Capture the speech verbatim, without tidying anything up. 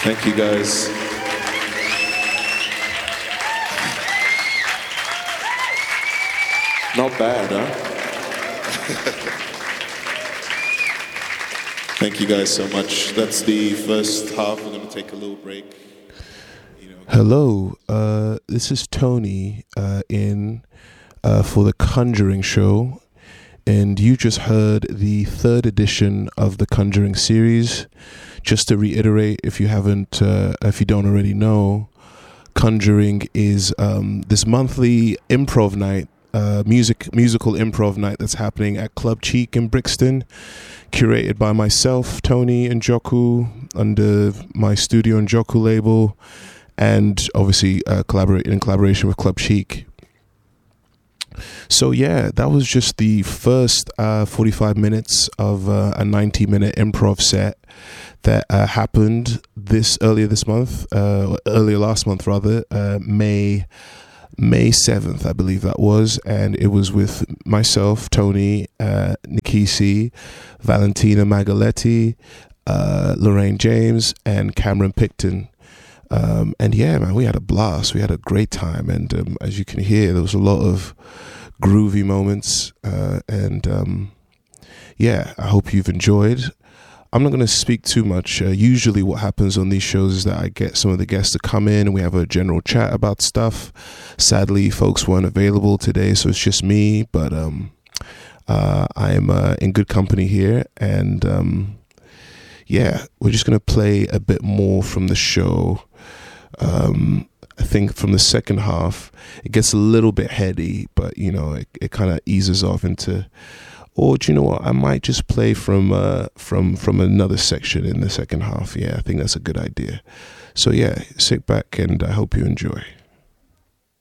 Thank you, guys. Not bad, huh? Thank you guys so much. That's the first half. We're going to take a little break. You know. Hello, uh, this is Tony uh, in uh, for the Conjuring Show, and you just heard the third edition of the Conjuring series. Just to reiterate, if you haven't, uh, if you don't already know, Conjuring is um, this monthly improv night, uh, music musical improv night that's happening at Club Cheek in Brixton, curated by myself, Tony Njoku, under my Studio Njoku label, and obviously uh, collaborate in collaboration with Club Cheek. So yeah, that was just the first uh, forty-five minutes of uh, a ninety minute improv set that uh, happened this earlier this month, uh, earlier last month rather, uh, May May seventh, I believe that was, and it was with myself, Tony, uh, Nikisi, Valentina Magaletti, uh, Lorraine James, and Cameron Picton. Um, and yeah, man, we had a blast. We had a great time, and um, as you can hear, there was a lot of groovy moments, uh, and um, yeah, I hope you've enjoyed. I'm not going to speak too much. Uh, usually what happens on these shows is that I get some of the guests to come in and we have a general chat about stuff. Sadly, folks weren't available today, so it's just me, but um, uh, I'm uh, in good company here, and um, yeah, we're just going to play a bit more from the show. Um, I think from the second half, it gets a little bit heady, but you know, it, it kind of eases off into, or do you know what? I might just play from uh, from from another section in the second half. Yeah, I think that's a good idea. So yeah, sit back and I hope you enjoy.